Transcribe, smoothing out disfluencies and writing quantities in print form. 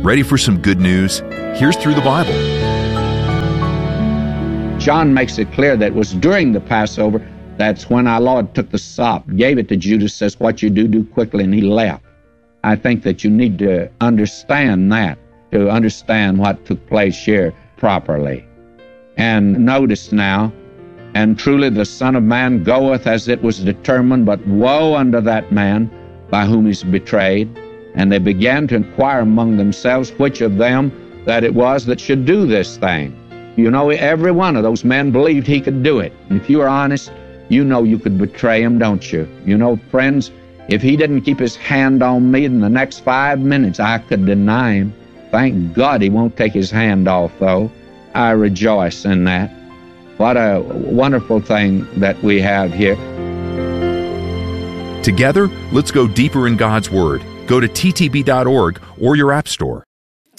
Ready for some good news? Here's Through the Bible. John makes it clear that it was during the Passover. That's when our Lord took the sop, gave it to Judas, says, what you do quickly, and he left. I think that you need to understand that, to understand what took place here properly. And notice now, and truly the Son of Man goeth as it was determined, but woe unto that man by whom he's betrayed. And they began to inquire among themselves which of them that it was that should do this thing. You know, every one of those men believed he could do it. And if you are honest, you know you could betray him, don't you? You know, friends, if he didn't keep his hand on me in the next 5 minutes, I could deny him. Thank God he won't take his hand off, though. I rejoice in that. What a wonderful thing that we have here. Together, let's go deeper in God's Word. Go to ttb.org or your app store.